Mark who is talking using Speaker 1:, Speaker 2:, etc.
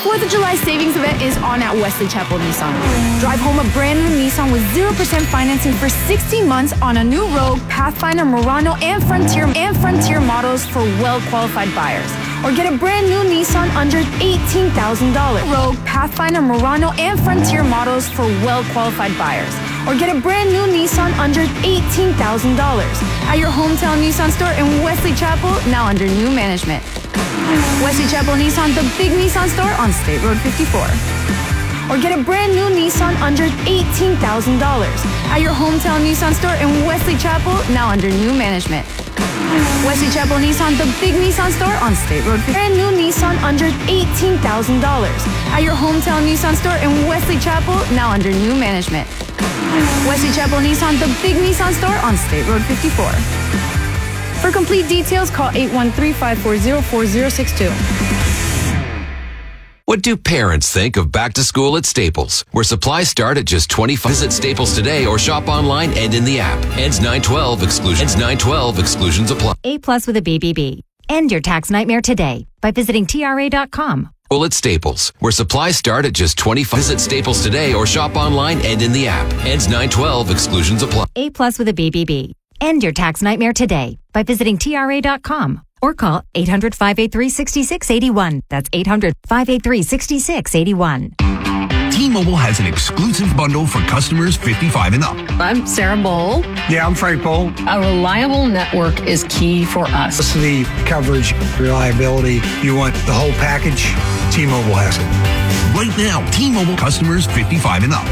Speaker 1: 4th of July savings event is on at Wesley Chapel Nissan. Drive home a brand new Nissan with 0% financing for 60 months on a new Rogue, Pathfinder, Murano, and Frontier models for well-qualified buyers. Or get a brand new Nissan under $18,000. Rogue, Pathfinder, Murano, and Frontier models for well-qualified buyers. Or get a brand new Nissan under $18,000 at your hometown Nissan store in Wesley Chapel, now under new management. Wesley Chapel Nissan, the big Nissan store on State Road 54. Or get a brand new Nissan under $18,000 at your hometown Nissan store in Wesley Chapel, now under new management. Wesley Chapel Nissan, the big Nissan store on State Road 50. Brand new Nissan under $18,000 at your hometown Nissan store in Wesley Chapel, now under new management. Wesley Chapel Nissan, the big Nissan store on State Road 54. For complete details, call 813-540-4062.
Speaker 2: What do parents think of back to school at Staples, where supplies start at just $25? Visit Staples today or shop online and in the app. Ends 9/12 exclusions apply.
Speaker 3: A+ with a BBB. End your tax nightmare today by visiting TRA.com.
Speaker 2: At Staples, where supplies start at just $25. Visit Staples today or shop online and in the app. Ends 9/12 exclusions apply.
Speaker 3: A+ with a BBB. End your tax nightmare today by visiting TRA.com. Or call 800-583-6681. That's 800-583-6681.
Speaker 4: T-Mobile has an exclusive bundle for customers 55 and up.
Speaker 5: I'm Sarah Bowl.
Speaker 6: Yeah, I'm Frank Bowl.
Speaker 5: A reliable network is key for us.
Speaker 6: The coverage, reliability, you want the whole package, T-Mobile has it.
Speaker 4: Right now, T-Mobile customers 55 and up